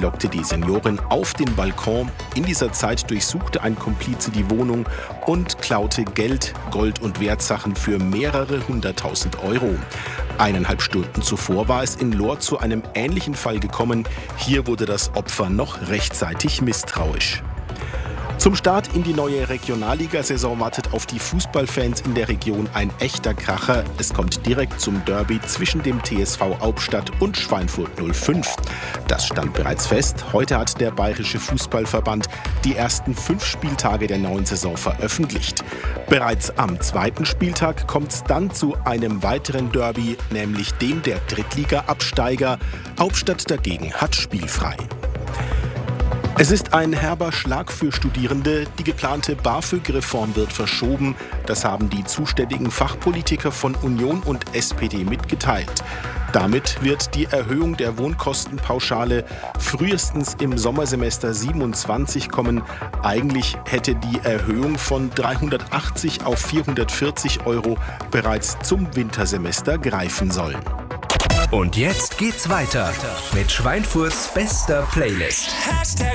lockte die Seniorin auf den Balkon. In dieser Zeit durchsuchte ein Komplize die Wohnung und klaute Geld, Gold und Wertsachen für mehrere 100.000 Euro. 1,5 Stunden zuvor war es in Lohr zu einem ähnlichen Fall gekommen. Hier wurde das Opfer noch rechtzeitig misstrauisch. Zum Start in die neue Regionalligasaison wartet auf die Fußballfans in der Region ein echter Kracher. Es kommt direkt zum Derby zwischen dem TSV Hauptstadt und Schweinfurt 05. Das stand bereits fest. Heute hat der Bayerische Fußballverband die ersten 5 Spieltage der neuen Saison veröffentlicht. Bereits am 2. Spieltag kommt es dann zu einem weiteren Derby, nämlich dem der Drittliga-Absteiger. Hauptstadt dagegen hat spielfrei. Es ist ein herber Schlag für Studierende. Die geplante BAföG-Reform wird verschoben. Das haben die zuständigen Fachpolitiker von Union und SPD mitgeteilt. Damit wird die Erhöhung der Wohnkostenpauschale frühestens im Sommersemester 27 kommen. Eigentlich hätte die Erhöhung von 380 auf 440 Euro bereits zum Wintersemester greifen sollen. Und jetzt geht's weiter mit Schweinfurts bester Playlist.